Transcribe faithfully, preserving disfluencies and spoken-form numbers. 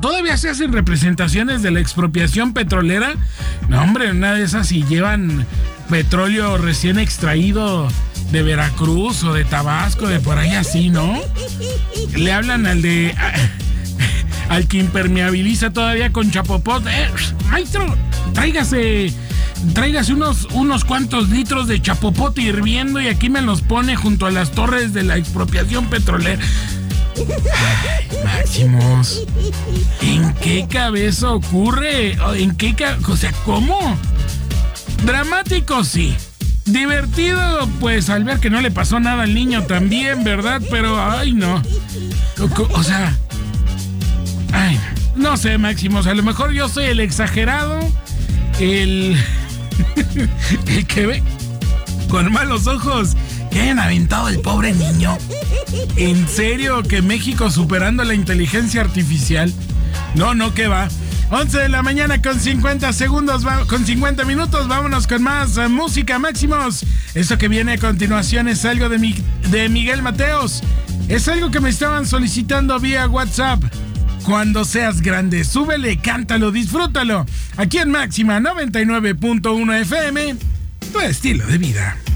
todavía se hacen representaciones de la expropiación petrolera. No, hombre, una de esas si llevan petróleo recién extraído de Veracruz o de Tabasco, de por ahí así, ¿no? Le hablan al de... al que impermeabiliza todavía con chapopote. Eh, maestro, tráigase... Tráigase unos, unos cuantos litros de chapopote hirviendo y aquí me los pone junto a las torres de la expropiación petrolera. Ay, Máximos, ¿en qué cabeza ocurre? ¿En qué cabeza? O sea, ¿cómo? Dramático, sí. Divertido, pues al ver que no le pasó nada al niño también, ¿verdad? Pero, ay, no. O, o sea, ay, no sé, Máximos, a lo mejor yo soy el exagerado, el... el que ve con malos ojos que hayan aventado el pobre niño. ¿En serio que México superando la inteligencia artificial? No, no, ¿qué va? once de la mañana con cincuenta segundos, va, con cincuenta minutos, vámonos con más uh, música, Máximos. Esto que viene a continuación es algo de, mi, de Miguel Mateos. Es algo que me estaban solicitando vía WhatsApp. Cuando seas grande, súbele, cántalo, disfrútalo. Aquí en Máxima noventa y nueve punto uno F M, tu estilo de vida.